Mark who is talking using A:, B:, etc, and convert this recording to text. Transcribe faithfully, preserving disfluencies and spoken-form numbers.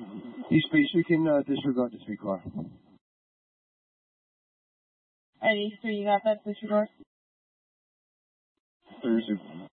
A: East Beach, you can uh, disregard the three car.
B: At East three, you got that disregard?
A: Thursday.